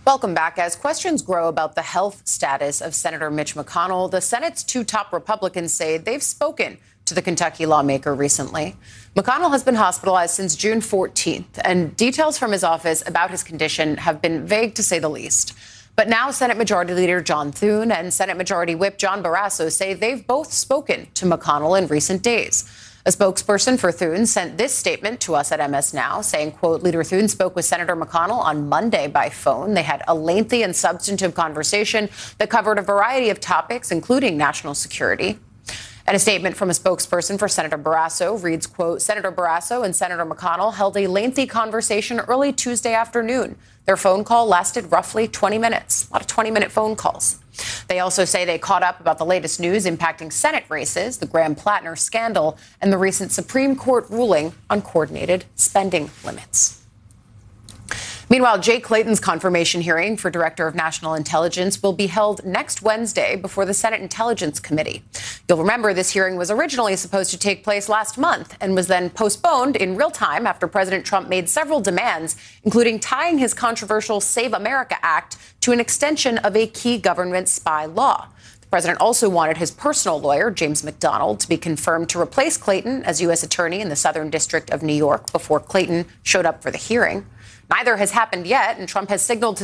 Welcome back. As questions grow about the health status of Senator Mitch McConnell, the Senate's two top Republicans say they've spoken to the Kentucky lawmaker recently. McConnell has been hospitalized since June 14th, and details from his office about his condition have been vague, to say the least. But now Senate Majority Leader John Thune and Senate Majority Whip John Barrasso say they've both spoken to McConnell in recent days. A spokesperson for Thune sent this statement to us at MS Now, saying, quote, Leader Thune spoke with Senator McConnell on Monday by phone. They had a lengthy and substantive conversation that covered a variety of topics, including national security. And a statement from a spokesperson for Senator Barrasso reads, quote, Senator Barrasso and Senator McConnell held a lengthy conversation early Tuesday afternoon. Their phone call lasted roughly 20 minutes, a lot of 20-minute phone calls. They also say they caught up about the latest news impacting Senate races, the Graham-Plattner scandal, and the recent Supreme Court ruling on coordinated spending limits. Meanwhile, Jay Clayton's confirmation hearing for Director of National Intelligence will be held next Wednesday before the Senate Intelligence Committee. You'll remember this hearing was originally supposed to take place last month and was then postponed in real time after President Trump made several demands, including tying his controversial Save America Act to an extension of a key government spy law. The president also wanted his personal lawyer, James McDonald, to be confirmed to replace Clayton as U.S. attorney in the Southern District of New York before Clayton showed up for the hearing. Neither has happened yet, and Trump has signaled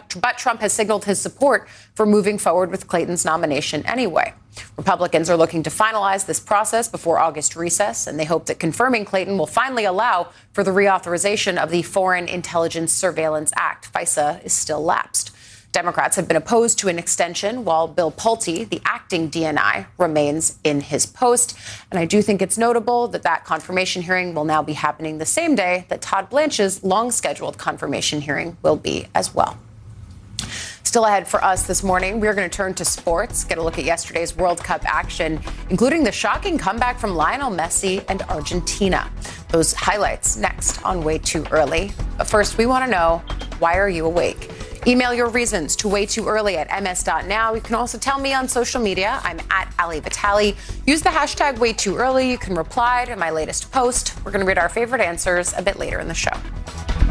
his support for moving forward with Clayton's nomination anyway. Republicans are looking to finalize this process before August recess, and they hope that confirming Clayton will finally allow for the reauthorization of the Foreign Intelligence Surveillance Act. FISA is still lapsed. Democrats have been opposed to an extension, while Bill Pulte, the acting DNI, remains in his post. And I do think it's notable that that confirmation hearing will now be happening the same day that Todd Blanche's long-scheduled confirmation hearing will be as well. Still ahead for us this morning, we're going to turn to sports, get a look at yesterday's World Cup action, including the shocking comeback from Lionel Messi and Argentina. Those highlights next on Way Too Early. But first, we want to know, why are you awake? Email your reasons to waytooearly@ms.now. You can also tell me on social media. I'm at Ali Vitale. Use the hashtag WayTooEarly. You can reply to my latest post. We're going to read our favorite answers a bit later in the show.